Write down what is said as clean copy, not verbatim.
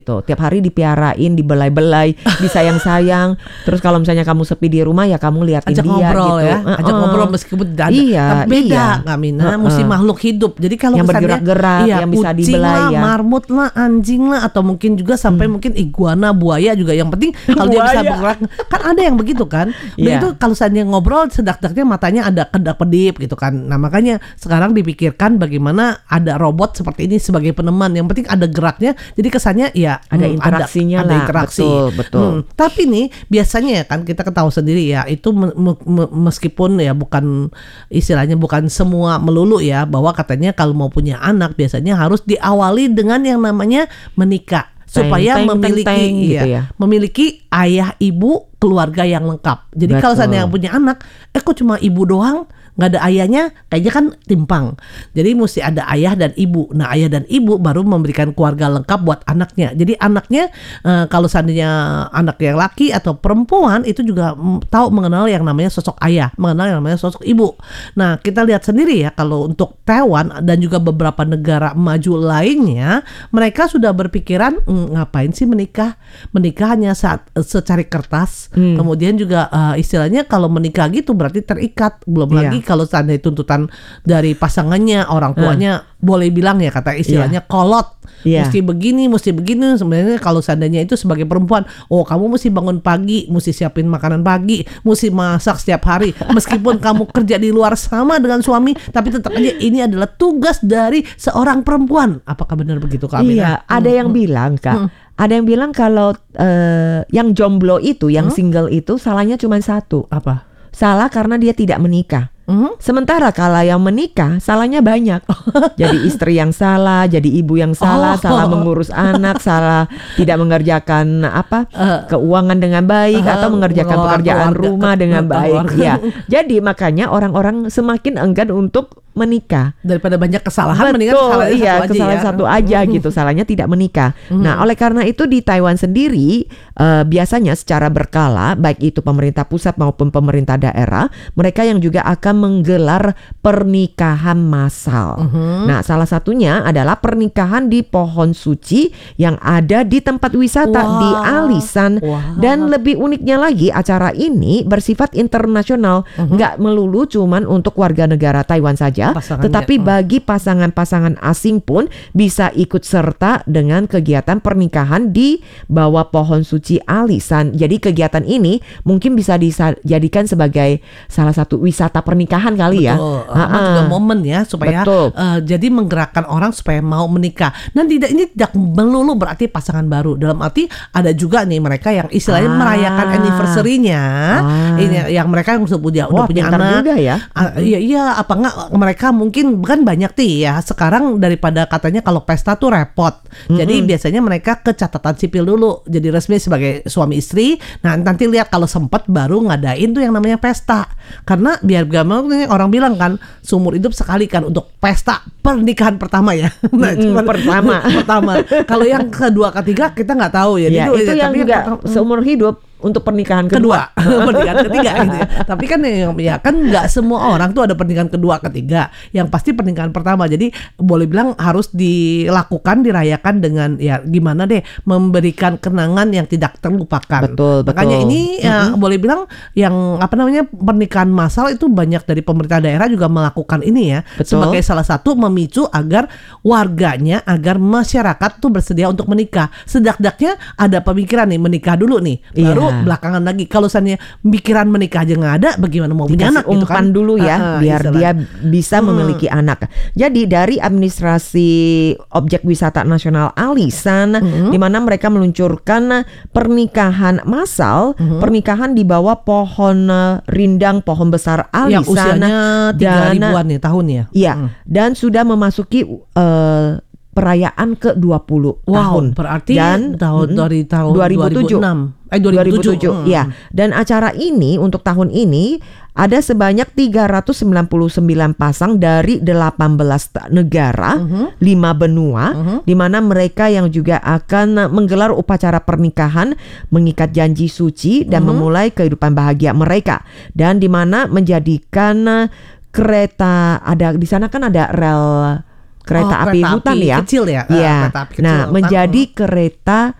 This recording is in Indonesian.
Tuh, tiap hari dipiarain, dibelai-belai, disayang-sayang. Terus kalau misalnya kamu sepi di rumah ya kamu liatin ajak dia ngobrol gitu. ya, ajak ngobrol meskipun ada. Iya, Tapi beda, Kak Mina, mesti makhluk hidup. Jadi kalau yang kesannya bergerak-gerak, yang bisa kucing dibelai lah, ya. marmut lah, anjing lah, atau mungkin juga sampai mungkin iguana, buaya juga. Yang penting kalau dia bisa bergerak, kan ada yang begitu kan. Udah itu kalau seandainya ngobrol sedak-daknya matanya ada kedap-kedip gitu kan. Nah makanya sekarang dipikirkan bagaimana ada robot seperti ini sebagai peneman. Yang penting ada geraknya. Jadi kesannya ya ada interaksinya ada lah. interaksi. Betul. Tapi nih biasanya ya kan kita ketahui sendiri ya, itu meskipun ya bukan istilahnya bukan semua melulu ya, bahwa katanya kalau mau punya anak biasanya harus diawali dengan yang namanya menikah supaya memiliki ayah ibu keluarga yang lengkap. Jadi kalau seandainya punya anak, kok cuma ibu doang, nggak ada ayahnya, kayaknya kan timpang. Jadi mesti ada ayah dan ibu. Nah ayah dan ibu baru memberikan keluarga lengkap buat anaknya. Jadi anaknya kalau seandainya anak yang laki atau perempuan itu juga tahu mengenal yang namanya sosok ayah, mengenal yang namanya sosok ibu. Nah kita lihat sendiri ya, kalau untuk Taiwan dan juga beberapa negara maju lainnya, mereka sudah berpikiran ngapain sih menikah hanya saat secari kertas. Kemudian juga istilahnya kalau menikah gitu berarti terikat. Belum lagi kalau seandainya tuntutan dari pasangannya, orang tuanya boleh bilang ya kata istilahnya kolot. Mesti begini. Sebenarnya kalau seandainya itu sebagai perempuan, kamu mesti bangun pagi, mesti siapin makanan pagi, mesti masak setiap hari. Meskipun kamu kerja di luar sama dengan suami, tapi tetap aja ini adalah tugas dari seorang perempuan. Apakah benar begitu Kak Amina? Iya, ada yang bilang Kak. Ada yang bilang kalau yang jomblo itu, yang single itu salahnya cuma satu. Apa? Salah karena dia tidak menikah. Sementara kalau yang menikah salahnya banyak. Jadi istri yang salah, jadi ibu yang salah, salah mengurus anak, salah tidak mengerjakan keuangan dengan baik, atau mengerjakan pekerjaan rumah dengan baik. Ya. Jadi makanya orang-orang semakin enggan untuk menikah daripada banyak kesalahan. Betul, kesalahan satu aja gitu, salahnya tidak menikah. Nah, oleh karena itu di Taiwan sendiri biasanya secara berkala, baik itu pemerintah pusat maupun pemerintah daerah, mereka yang juga akan menggelar pernikahan massal. Nah, salah satunya adalah pernikahan di pohon suci yang ada di tempat wisata di Alishan. Dan lebih uniknya lagi, acara ini bersifat internasional, nggak melulu cuman untuk warga negara Taiwan saja, tetapi bagi pasangan-pasangan asing pun bisa ikut serta dengan kegiatan pernikahan di bawah pohon suci Alishan. Jadi kegiatan ini mungkin bisa dijadikan sebagai salah satu wisata pernikahan kali ya. Juga momen ya supaya jadi menggerakkan orang supaya mau menikah. Dan ini tidak melulu berarti pasangan baru. Dalam arti ada juga nih mereka yang istilahnya merayakan anniversary-nya. Ini yang mereka yang udah punya anak. Juga ya. Iya, apa enggak mereka mungkin kan banyak ya. Sekarang daripada katanya kalau pesta tuh repot. Jadi biasanya mereka ke catatan sipil dulu. Jadi resmi sebagai suami istri. Nah, nanti lihat kalau sempat baru ngadain tuh yang namanya pesta. Karena biar orang bilang kan seumur hidup sekali kan untuk pesta pernikahan pertama ya. Nah, pertama. Kalau yang kedua ketiga kita nggak tahu ya. Itu yang juga seumur hidup untuk pernikahan kedua. Pernikahan ketiga gitu ya. Tapi kan ya kan nggak semua orang tuh ada pernikahan kedua ketiga. Yang pasti pernikahan pertama. Jadi boleh bilang harus dilakukan, dirayakan dengan ya gimana deh, memberikan kenangan yang tidak terlupakan. Betul. Makanya ini boleh bilang yang pernikahan massal itu banyak dari pemerintah daerah juga melakukan ini ya. Sebagai salah satu memicu agar warganya, agar masyarakat tuh bersedia untuk menikah. Sedakdaknya ada pemikiran nih menikah dulu nih. Baru belakangan lagi. Kalau misalnya pikiran menikah aja nggak ada, bagaimana mau punya anak gitu kan? Dulu ya, biar dia bisa memiliki anak. Jadi dari administrasi objek wisata nasional Alishan, di mana mereka meluncurkan pernikahan massal, pernikahan di bawah pohon rindang, pohon besar Alishan. Yang usianya 3.000-an tahun ya? Iya, dan sudah memasuki perayaan ke-20 tahun. Berarti dari tahun 2007. 2007 ya. Dan acara ini untuk tahun ini ada sebanyak 399 pasang dari 18 negara, 5 benua, di mana mereka yang juga akan menggelar upacara pernikahan, mengikat janji suci dan memulai kehidupan bahagia mereka. Dan di mana menjadikan kereta, ada di sana kan ada rel kereta api hutan ya. Kecil ya. Iya. Kereta api kecil Nah, hutan. menjadi kereta